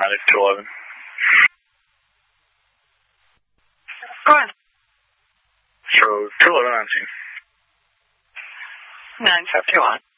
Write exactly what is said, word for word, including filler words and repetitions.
automatic to eleven. Go ahead. So, two eleven nineteen. nine fifty-one.